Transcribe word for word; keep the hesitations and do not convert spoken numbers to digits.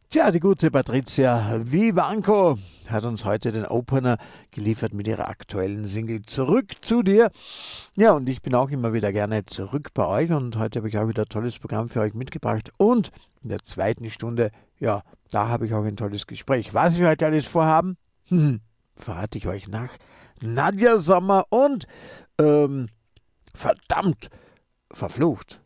Tja, die gute Patricia Vivanco hat uns heute den Opener geliefert mit ihrer aktuellen Single Zurück zu dir. Ja, und ich bin auch immer wieder gerne zurück bei euch und heute habe ich auch wieder ein tolles Programm für euch mitgebracht. Und in der zweiten Stunde, ja, da habe ich auch ein tolles Gespräch. Was wir heute alles vorhaben, hm, verrate ich euch nach. Nadja Sommer und, ähm, verdammt, verflucht.